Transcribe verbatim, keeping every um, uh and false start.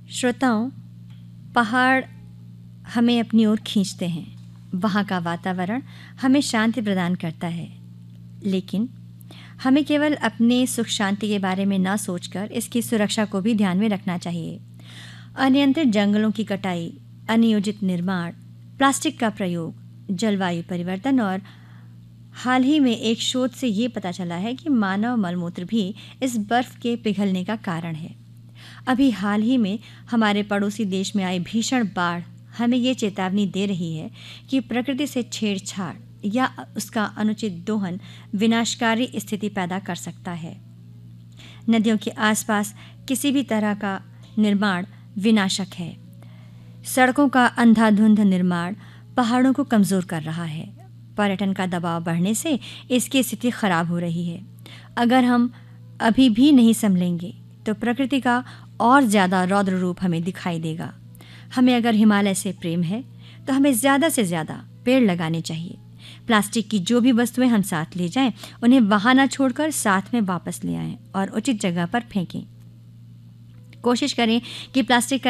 श्रोताओं, पहाड़ हमें अपनी ओर खींचते हैं। वहाँ का वातावरण हमें शांति प्रदान करता है, लेकिन हमें केवल अपने सुख शांति के बारे में न सोचकर इसकी सुरक्षा को भी ध्यान में रखना चाहिए। अनियंत्रित जंगलों की कटाई, अनियोजित निर्माण, प्लास्टिक का प्रयोग, जलवायु परिवर्तन और हाल ही में एक शोध से ये पता चला है कि मानव मलमूत्र भी इस बर्फ के पिघलने का कारण है। अभी हाल ही में हमारे पड़ोसी देश में आई भीषण बाढ़ हमें ये चेतावनी दे रही है कि प्रकृति से छेड़छाड़ या उसका अनुचित दोहन विनाशकारी स्थिति पैदा कर सकता है। नदियों के आसपास किसी भी तरह का निर्माण विनाशक है। सड़कों का अंधाधुंध निर्माण पहाड़ों को कमज़ोर कर रहा है। पर्यटन का दबाव बढ़ने से इसकी स्थिति खराब हो रही है। अगर हम अभी भी नहीं संभलेंगे तो प्रकृति का और ज़्यादा रौद्र रूप हमें दिखाई देगा। हमें अगर हिमालय से प्रेम है तो हमें ज़्यादा से ज़्यादा पेड़ लगाने चाहिए। प्लास्टिक की जो भी वस्तुएं हम साथ ले जाएं, उन्हें वहाँ ना छोड़कर साथ में वापस ले आएं और उचित जगह पर फेंकें। कोशिश करें कि प्लास्टिक का